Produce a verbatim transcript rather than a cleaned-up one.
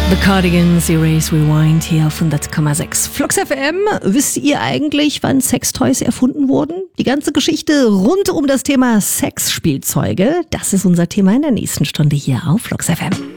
The Cardigans, Erase Rewind hier auf hundert Komma sechs Flux F M. Wisst ihr eigentlich, wann Sextoys erfunden wurden? Die ganze Geschichte rund um das Thema Sexspielzeuge, das ist unser Thema in der nächsten Stunde hier auf Flux F M.